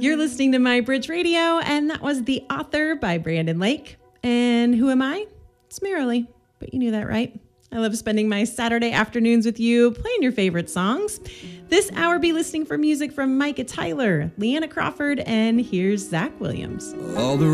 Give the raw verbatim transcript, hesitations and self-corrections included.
You're listening to My Bridge Radio, and that was The Author by Brandon Lake. And who am I? It's Marilee, but you knew that, right? I love spending my Saturday afternoons with you, playing your favorite songs. This hour, be listening for music from Micah Tyler, Leanna Crawford, and here's Zach Williams. All the